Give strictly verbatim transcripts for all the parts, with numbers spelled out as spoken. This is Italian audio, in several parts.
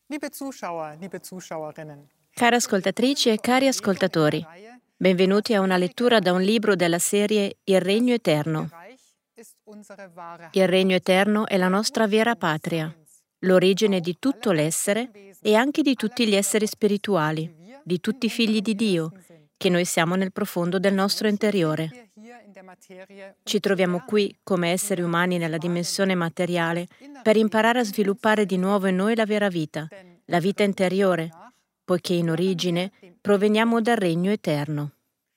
Liebe Zuschauer, liebe Zuschauerinnen, Care ascoltatrici e cari ascoltatori, benvenuti a una lettura da un libro della serie Il Regno Eterno. Il Regno Eterno è la nostra vera patria, l'origine di tutto l'essere e anche di tutti gli esseri spirituali, di tutti i figli di Dio, che noi siamo nel profondo del nostro interiore. Ci troviamo qui come esseri umani nella dimensione materiale per imparare a sviluppare di nuovo in noi la vera vita, la vita interiore, poiché in origine proveniamo dal Regno Eterno.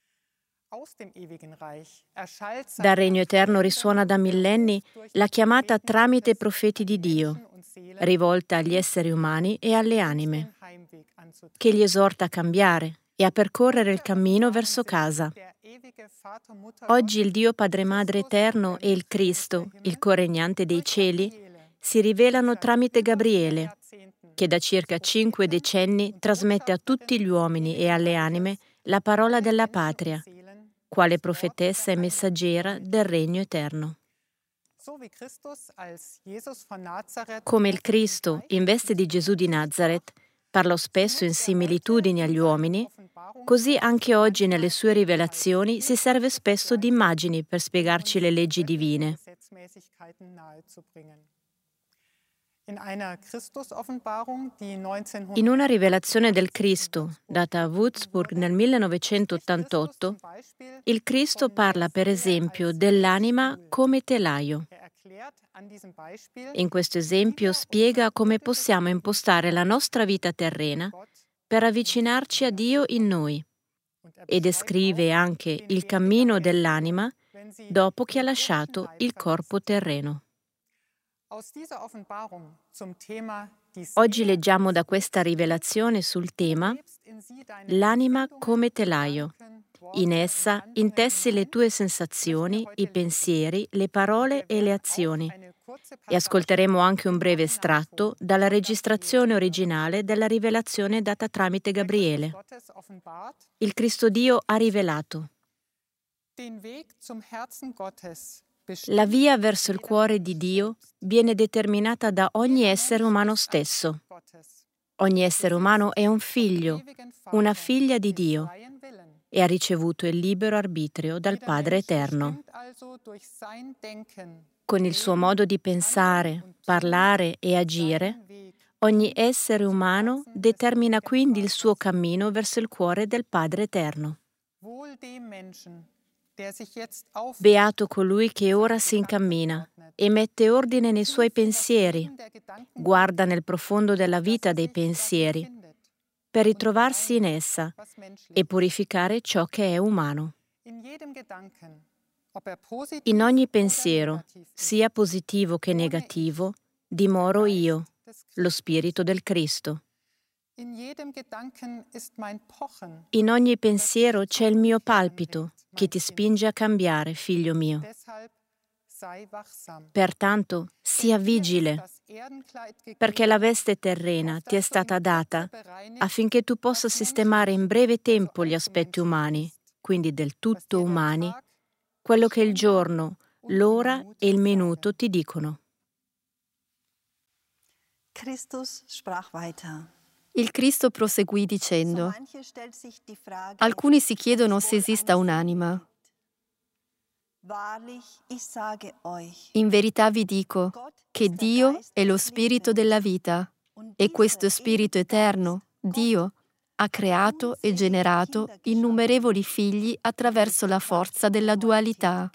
Dal Regno Eterno risuona da millenni la chiamata tramite profeti di Dio, rivolta agli esseri umani e alle anime, che li esorta a cambiare e a percorrere il cammino verso casa. Oggi il Dio Padre Madre Eterno e il Cristo, il coregnante dei cieli, si rivelano tramite Gabriele, che da circa cinque decenni trasmette a tutti gli uomini e alle anime la parola della patria, quale profetessa e messaggera del Regno Eterno. Come il Cristo, in veste di Gesù di Nazaret, parlò spesso in similitudini agli uomini, così anche oggi nelle sue rivelazioni si serve spesso di immagini per spiegarci le leggi divine. In una rivelazione del Cristo, data a Würzburg nel millenovecentottantotto, il Cristo parla per esempio dell'anima come telaio. In questo esempio spiega come possiamo impostare la nostra vita terrena per avvicinarci a Dio in noi e descrive anche il cammino dell'anima dopo che ha lasciato il corpo terreno. Oggi leggiamo da questa rivelazione sul tema l'anima come telaio. In essa intessi le tue sensazioni, i pensieri, le parole e le azioni. E ascolteremo anche un breve estratto dalla registrazione originale della rivelazione data tramite Gabriele. Il Cristo Dio ha rivelato: la via verso il cuore di Dio viene determinata da ogni essere umano stesso. Ogni essere umano è un figlio, una figlia di Dio, e ha ricevuto il libero arbitrio dal Padre Eterno. Con il suo modo di pensare, parlare e agire, ogni essere umano determina quindi il suo cammino verso il cuore del Padre Eterno. Beato colui che ora si incammina e mette ordine nei suoi pensieri, guarda nel profondo della vita dei pensieri, per ritrovarsi in essa e purificare ciò che è umano. In ogni pensiero, sia positivo che negativo, dimoro io, lo Spirito del Cristo. In ogni pensiero c'è il mio palpito che ti spinge a cambiare, figlio mio. Pertanto, sia vigile, perché la veste terrena ti è stata data affinché tu possa sistemare in breve tempo gli aspetti umani, quindi del tutto umani, quello che il giorno, l'ora e il minuto ti dicono. Il Cristo proseguì dicendo: alcuni si chiedono se esista un'anima. In verità vi dico che Dio è lo Spirito della vita e questo Spirito eterno, Dio, ha creato e generato innumerevoli figli attraverso la forza della dualità.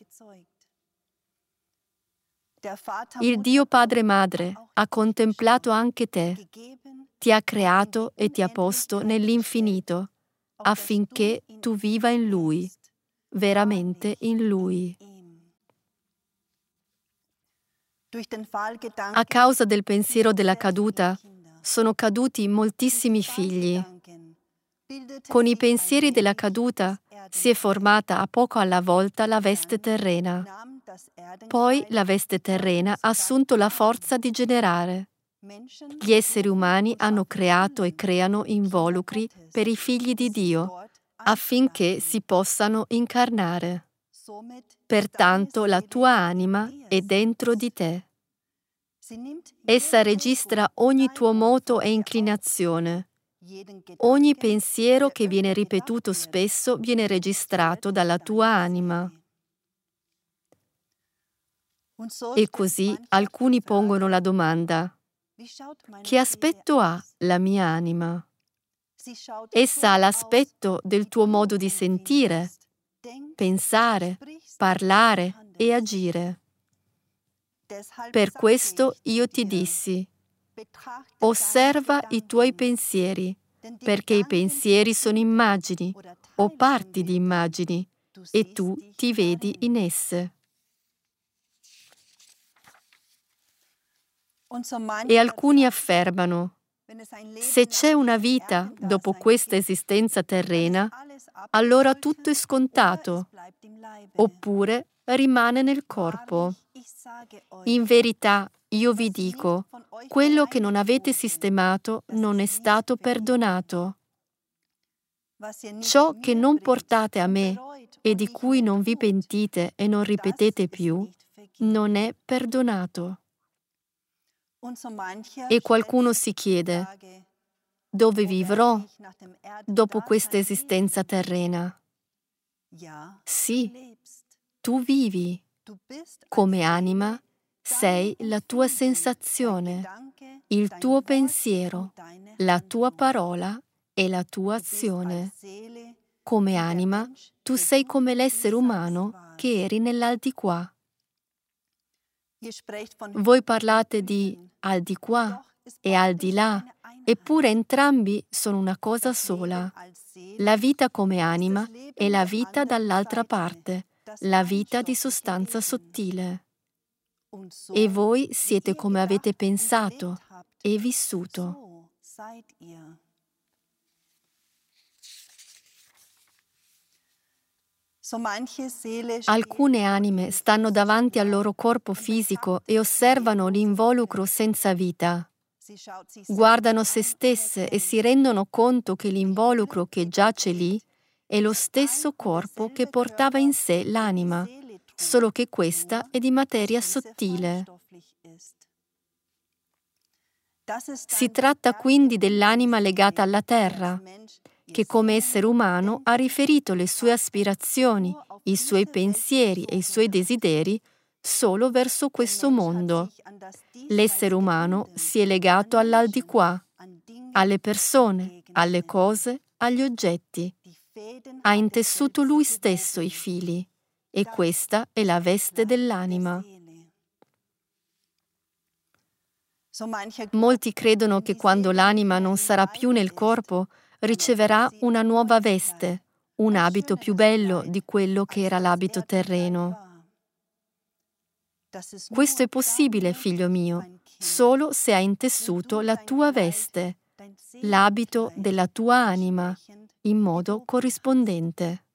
Il Dio Padre Madre ha contemplato anche te, ti ha creato e ti ha posto nell'infinito, affinché tu viva in Lui, veramente in Lui. A causa del pensiero della caduta, sono caduti moltissimi figli. Con i pensieri della caduta si è formata a poco alla volta la veste terrena. Poi la veste terrena ha assunto la forza di generare. Gli esseri umani hanno creato e creano involucri per i figli di Dio, affinché si possano incarnare. Pertanto la tua anima è dentro di te. Essa registra ogni tuo moto e inclinazione. Ogni pensiero che viene ripetuto spesso viene registrato dalla tua anima. E così alcuni pongono la domanda: che aspetto ha la mia anima? Essa ha l'aspetto del tuo modo di sentire, pensare, parlare e agire. Per questo io ti dissi: osserva i tuoi pensieri, perché i pensieri sono immagini o parti di immagini, e tu ti vedi in esse. E alcuni affermano: se c'è una vita dopo questa esistenza terrena, allora tutto è scontato, oppure rimane nel corpo. In verità, io vi dico, quello che non avete sistemato non è stato perdonato. Ciò che non portate a me e di cui non vi pentite e non ripetete più, non è perdonato. E qualcuno si chiede: dove vivrò dopo questa esistenza terrena? Sì, tu vivi. Come anima sei la tua sensazione, il tuo pensiero, la tua parola e la tua azione. Come anima tu sei come l'essere umano che eri nell'aldiquà. Voi parlate di al di qua e al di là, eppure entrambi sono una cosa sola. La vita come anima è la vita dall'altra parte, la vita di sostanza sottile. E voi siete come avete pensato e vissuto. Alcune anime stanno davanti al loro corpo fisico e osservano l'involucro senza vita. Guardano se stesse e si rendono conto che l'involucro che giace lì è lo stesso corpo che portava in sé l'anima, solo che questa è di materia sottile. Si tratta quindi dell'anima legata alla terra, che come essere umano ha riferito le sue aspirazioni, i suoi pensieri e i suoi desideri solo verso questo mondo. L'essere umano si è legato all'aldilà, alle persone, alle cose, agli oggetti. Ha intessuto lui stesso i fili, e questa è la veste dell'anima. Molti credono che quando l'anima non sarà più nel corpo, riceverà una nuova veste, un abito più bello di quello che era l'abito terreno. Questo è possibile, figlio mio, solo se hai intessuto la tua veste, l'abito della tua anima, in modo corrispondente.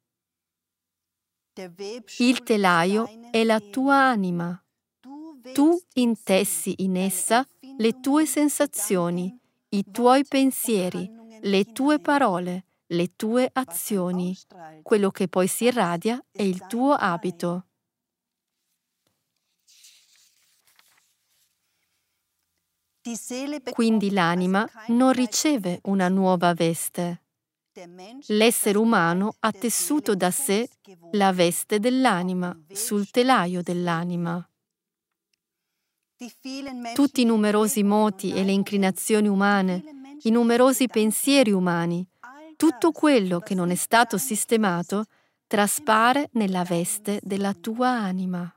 Il telaio è la tua anima. Tu intessi in essa le tue sensazioni, i tuoi pensieri, le tue parole, le tue azioni. Quello che poi si irradia è il tuo abito. Quindi l'anima non riceve una nuova veste. L'essere umano ha tessuto da sé la veste dell'anima sul telaio dell'anima. Tutti i numerosi moti e le inclinazioni umane, i numerosi pensieri umani, tutto quello che non è stato sistemato traspare nella veste della tua anima.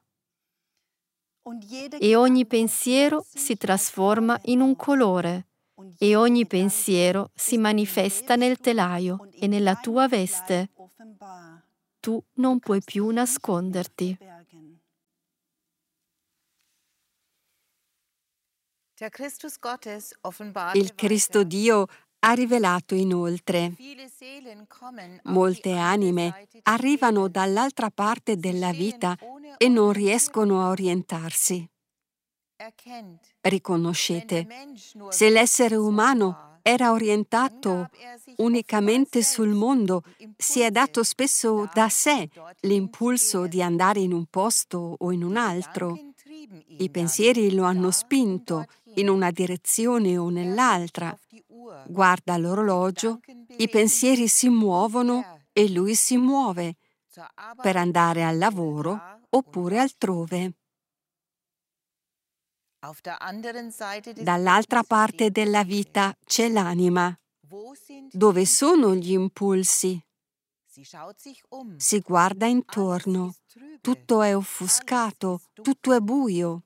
E ogni pensiero si trasforma in un colore, e ogni pensiero si manifesta nel telaio e nella tua veste. Tu non puoi più nasconderti. Il Cristo Dio ha rivelato inoltre: molte anime arrivano dall'altra parte della vita e non riescono a orientarsi. Riconoscete, se l'essere umano era orientato unicamente sul mondo, si è dato spesso da sé l'impulso di andare in un posto o in un altro. I pensieri lo hanno spinto in una direzione o nell'altra. Guarda l'orologio, i pensieri si muovono e lui si muove per andare al lavoro oppure altrove. Dall'altra parte della vita c'è l'anima. Dove sono gli impulsi? Si guarda intorno. Tutto è offuscato, tutto è buio.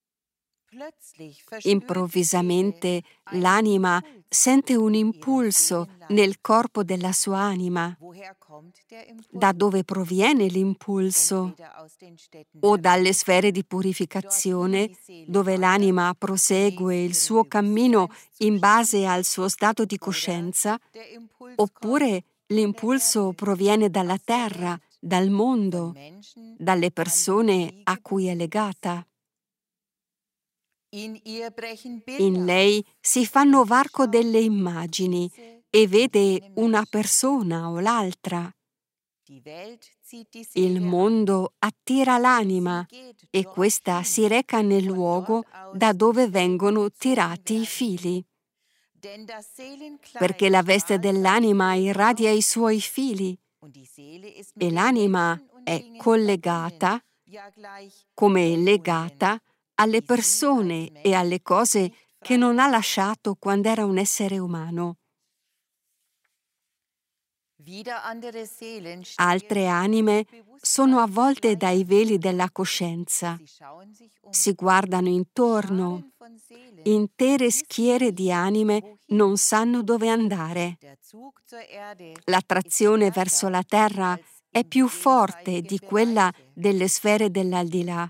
Improvvisamente l'anima sente un impulso nel corpo della sua anima. Da dove proviene l'impulso? O dalle sfere di purificazione, dove l'anima prosegue il suo cammino in base al suo stato di coscienza? Oppure l'impulso proviene dalla terra, dal mondo, dalle persone a cui è legata? In lei si fanno varco delle immagini e vede una persona o l'altra. Il mondo attira l'anima e questa si reca nel luogo da dove vengono tirati i fili. Perché la veste dell'anima irradia i suoi fili e l'anima è collegata, come legata, alle persone e alle cose che non ha lasciato quando era un essere umano. Altre anime sono avvolte dai veli della coscienza. Si guardano intorno. Intere schiere di anime non sanno dove andare. L'attrazione verso la terra è più forte di quella delle sfere dell'aldilà.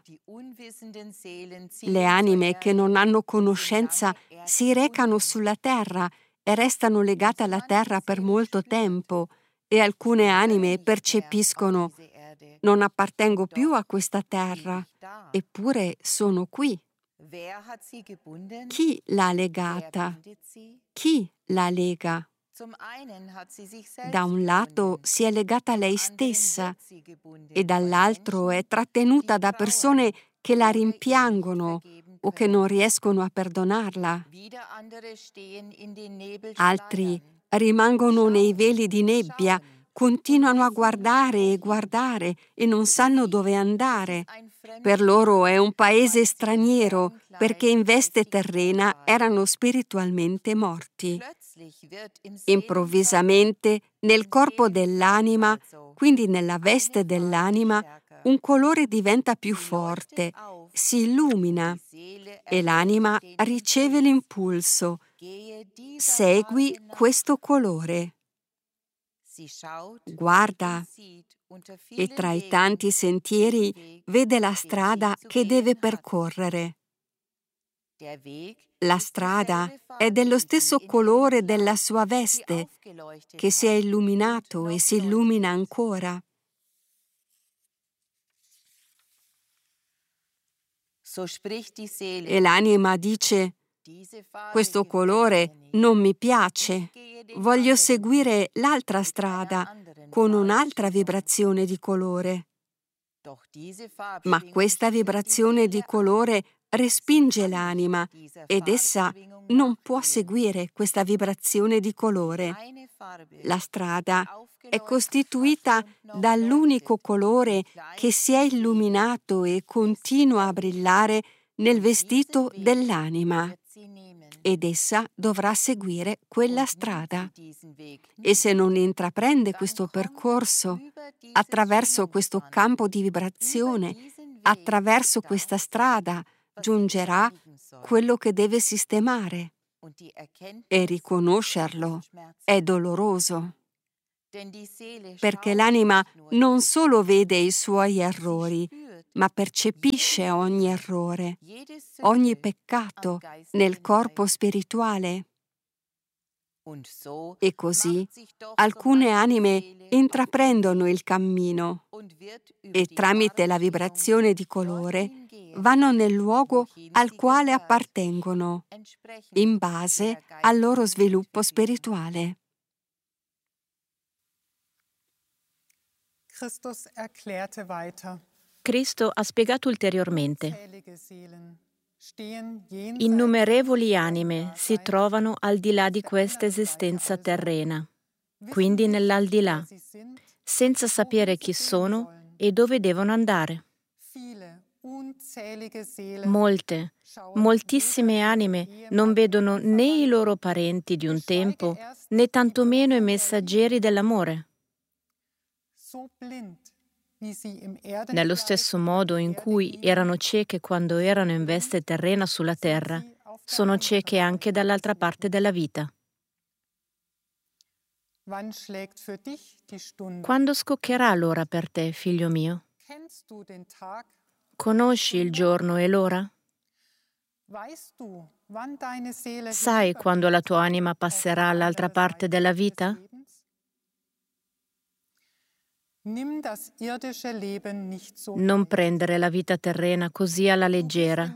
Le anime che non hanno conoscenza si recano sulla terra e restano legate alla terra per molto tempo, e alcune anime percepiscono: non appartengo più a questa terra, eppure sono qui. Chi l'ha legata? Chi la lega? Da un lato si è legata a lei stessa e dall'altro è trattenuta da persone che la rimpiangono o che non riescono a perdonarla. Altri rimangono nei veli di nebbia, continuano a guardare e guardare e non sanno dove andare. Per loro è un paese straniero, perché in veste terrena erano spiritualmente morti. Improvvisamente, nel corpo dell'anima, quindi nella veste dell'anima, un colore diventa più forte, si illumina e l'anima riceve l'impulso: segui questo colore. Guarda e tra i tanti sentieri vede la strada che deve percorrere. La strada è dello stesso colore della sua veste, che si è illuminato e si illumina ancora. E l'anima dice: questo colore non mi piace, voglio seguire l'altra strada con un'altra vibrazione di colore. Ma questa vibrazione di colore respinge l'anima ed essa non può seguire questa vibrazione di colore. La strada è costituita dall'unico colore che si è illuminato e continua a brillare nel vestito dell'anima, ed essa dovrà seguire quella strada. E se non intraprende questo percorso, attraverso questo campo di vibrazione, attraverso questa strada, giungerà quello che deve sistemare. E riconoscerlo è doloroso, perché l'anima non solo vede i suoi errori, ma percepisce ogni errore, ogni peccato nel corpo spirituale. E così alcune anime intraprendono il cammino e tramite la vibrazione di colore vanno nel luogo al quale appartengono, in base al loro sviluppo spirituale. Christus erklärte weiter. Cristo ha spiegato ulteriormente. Innumerevoli anime si trovano al di là di questa esistenza terrena, quindi nell'aldilà, senza sapere chi sono e dove devono andare. Molte, moltissime anime non vedono né i loro parenti di un tempo, né tantomeno i messaggeri dell'amore. Nello stesso modo in cui erano cieche quando erano in veste terrena sulla terra, sono cieche anche dall'altra parte della vita. Quando scoccherà l'ora per te, figlio mio? Conosci il giorno e l'ora? Sai quando la tua anima passerà all'altra parte della vita? Non prendere la vita terrena così alla leggera.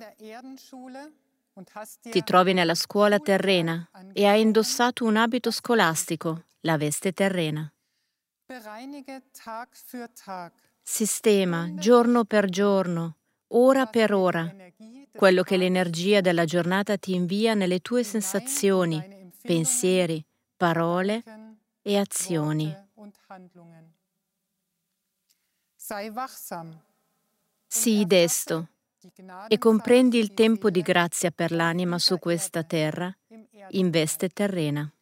Ti trovi nella scuola terrena e hai indossato un abito scolastico, la veste terrena. Sistema, giorno per giorno, ora per ora, quello che l'energia della giornata ti invia nelle tue sensazioni, pensieri, parole e azioni. Sii desto e comprendi il tempo di grazia per l'anima su questa terra, in veste terrena.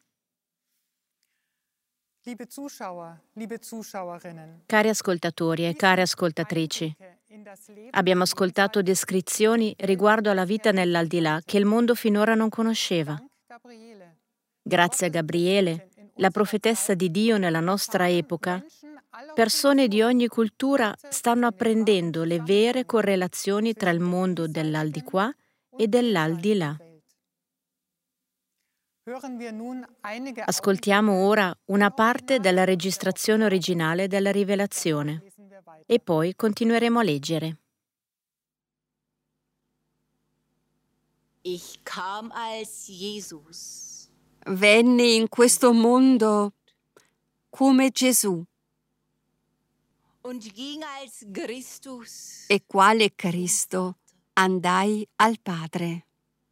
Cari ascoltatori e care ascoltatrici, abbiamo ascoltato descrizioni riguardo alla vita nell'aldilà che il mondo finora non conosceva. Grazie a Gabriele, la profetessa di Dio nella nostra epoca, persone di ogni cultura stanno apprendendo le vere correlazioni tra il mondo dell'aldiquà e dell'aldilà. Ascoltiamo ora una parte della registrazione originale della Rivelazione e poi continueremo a leggere. Ich kam als Jesus. Venni in questo mondo come Gesù. Und ging als Christus. E quale Cristo andai al Padre.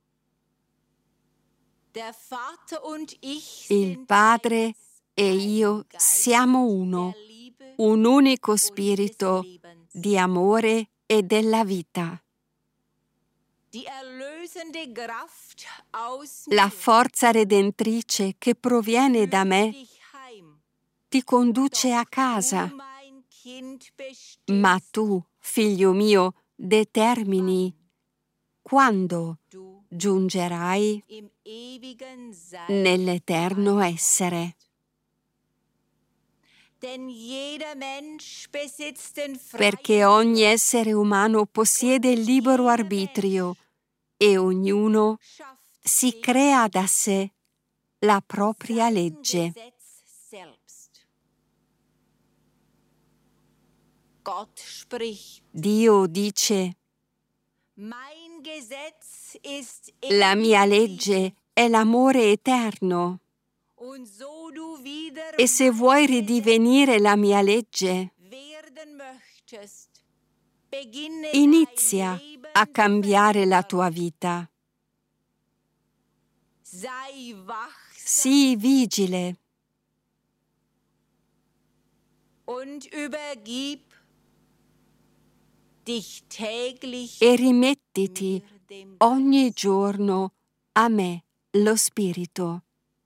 Der Vater und ich Il Padre e io siamo uno, un unico spirito di amore e della vita. La forza redentrice che proviene da me ti conduce a casa, ma tu, figlio mio, determini quando giungerai nell'eterno essere. Perché ogni essere umano possiede il libero arbitrio e ognuno si crea da sé la propria legge. Dio dice: la mia legge è l'amore eterno. E se vuoi ridivenire la mia legge, inizia a cambiare la tua vita. Sii vigile e rimettiti ogni giorno a me, lo Spirito.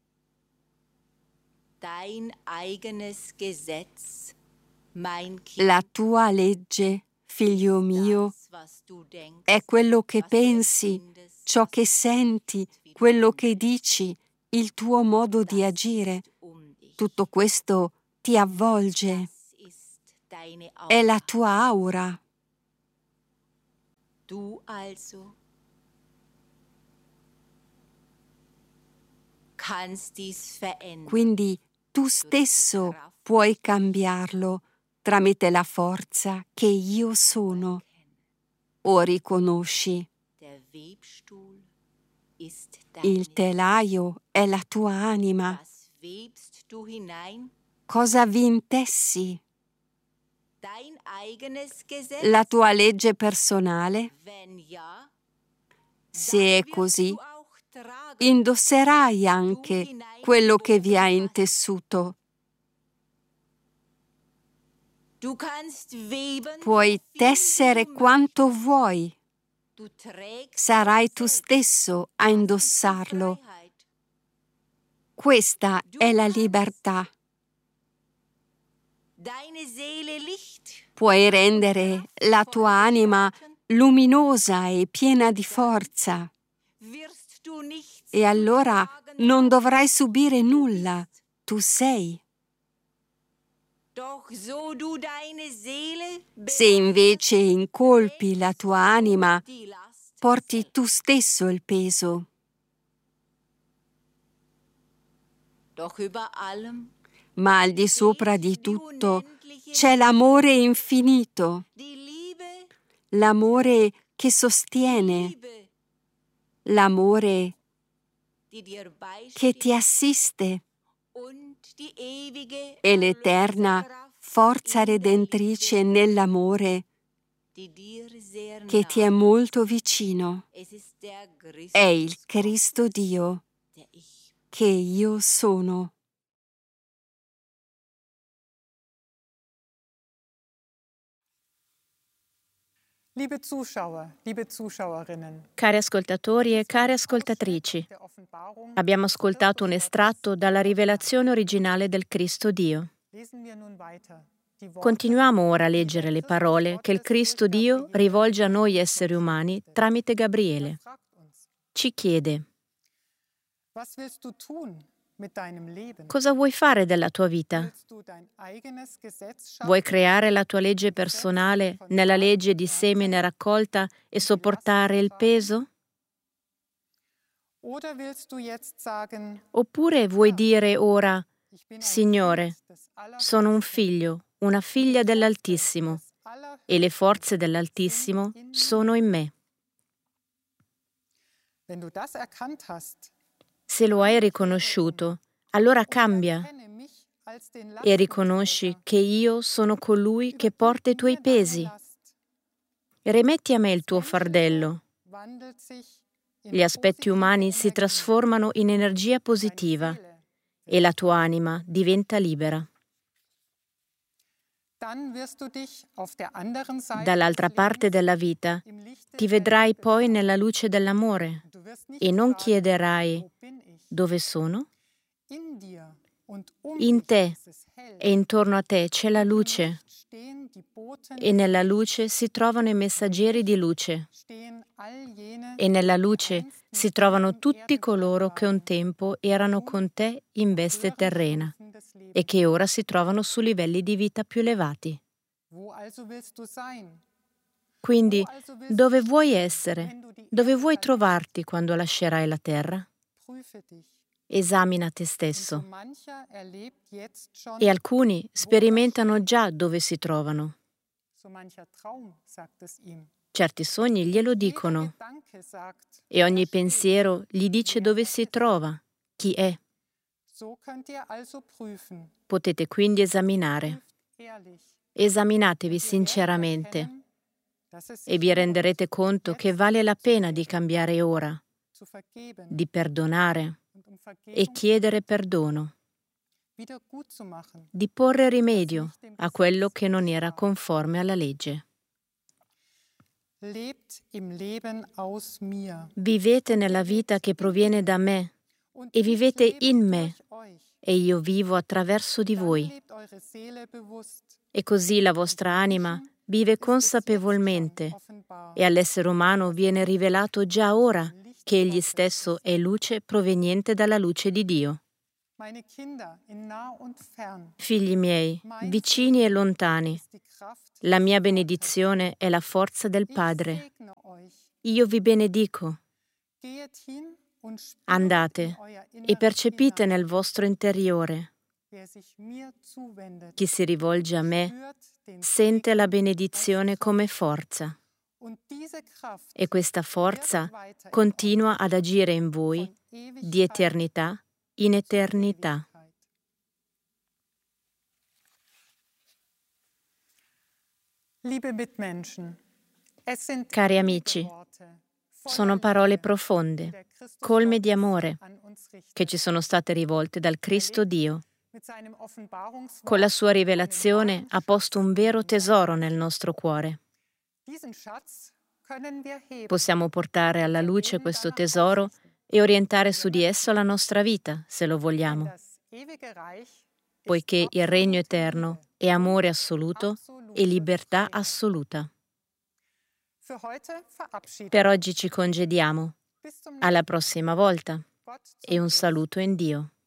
La tua legge, figlio mio, è quello che pensi, ciò che senti, quello che dici, il tuo modo di agire. Tutto questo ti avvolge. È la tua aura. Du also kannst dies verändern. Quindi tu stesso puoi cambiarlo tramite la forza che io sono. O riconosci? Il telaio è la tua anima. Cosa vi intessi? la tua legge personale? Se è così, indosserai anche quello che vi ha intessuto. Puoi tessere quanto vuoi. Sarai tu stesso a indossarlo. Questa è la libertà. Puoi rendere la tua anima luminosa e piena di forza. E allora non dovrai subire nulla. Tu sei. Se invece incolpi la tua anima, porti tu stesso il peso. Ma al di sopra di tutto c'è l'amore infinito, l'amore che sostiene, l'amore che ti assiste e l'eterna forza redentrice nell'amore che ti è molto vicino. È il Cristo Dio che io sono. Liebe Zuschauer, liebe Zuschauerinnen, Cari ascoltatori e care ascoltatrici, abbiamo ascoltato un estratto dalla rivelazione originale del Cristo Dio. Continuiamo ora a leggere le parole che il Cristo Dio rivolge a noi esseri umani tramite Gabriele. Ci chiede: cosa vuoi fare della tua vita? Vuoi creare la tua legge personale nella legge di semine raccolta e sopportare il peso? Oppure vuoi dire ora: Signore, sono un figlio, una figlia dell'Altissimo, e le forze dell'Altissimo sono in me. Se lo hai riconosciuto, allora cambia e riconosci che io sono colui che porta i tuoi pesi. Rimetti a me il tuo fardello. Gli aspetti umani si trasformano in energia positiva e la tua anima diventa libera. Dall'altra parte della vita ti vedrai poi nella luce dell'amore e non chiederai: dove sono? In te e intorno a te c'è la luce e nella luce si trovano i messaggeri di luce e nella luce si trovano tutti coloro che un tempo erano con te in veste terrena e che ora si trovano su livelli di vita più elevati. Quindi, dove vuoi essere? Dove vuoi trovarti quando lascerai la terra? Esamina te stesso. E alcuni sperimentano già dove si trovano. Certi sogni glielo dicono e ogni pensiero gli dice dove si trova, chi è. Potete quindi esaminare. Esaminatevi sinceramente e vi renderete conto che vale la pena di cambiare ora, di perdonare e chiedere perdono, di porre rimedio a quello che non era conforme alla legge. Vivete nella vita che proviene da me e vivete in me e io vivo attraverso di voi. E così la vostra anima vive consapevolmente e all'essere umano viene rivelato già ora che egli stesso è luce proveniente dalla luce di Dio. Figli miei, vicini e lontani, la mia benedizione è la forza del Padre. Io vi benedico. Andate e percepite nel vostro interiore. Chi si rivolge a me sente la benedizione come forza. E questa forza continua ad agire in voi di eternità in eternità. Cari amici, sono parole profonde, colme di amore, che ci sono state rivolte dal Cristo Dio. Con la sua rivelazione ha posto un vero tesoro nel nostro cuore. Possiamo portare alla luce questo tesoro e orientare su di esso la nostra vita, se lo vogliamo, poiché il regno eterno è amore assoluto e libertà assoluta. Per oggi ci congediamo. Alla prossima volta e un saluto in Dio.